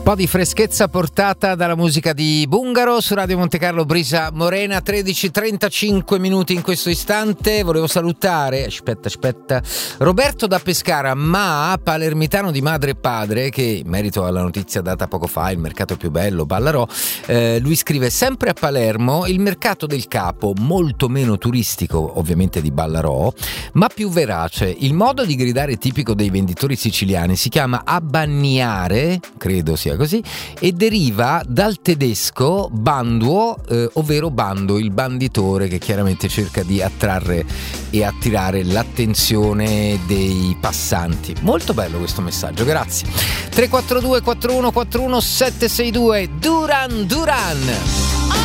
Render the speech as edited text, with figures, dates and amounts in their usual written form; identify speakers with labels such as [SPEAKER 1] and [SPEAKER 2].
[SPEAKER 1] Un po' di freschezza portata dalla musica di Bungaro su Radio Monte Carlo, Brisa Morena, 13:35 minuti in questo istante. Volevo salutare, aspetta, Roberto da Pescara, ma palermitano di madre e padre, che in merito alla notizia data poco fa, il mercato più bello, Ballarò, lui scrive: sempre a Palermo il mercato del capo, molto meno turistico ovviamente di Ballarò, ma più verace. Il modo di gridare tipico dei venditori siciliani si chiama abbaniare, credo sia così, e deriva dal tedesco banduo, ovvero bando, il banditore che chiaramente cerca di attrarre e attirare l'attenzione dei passanti. Molto bello questo messaggio, grazie. 342 4141 762 Duran Duran.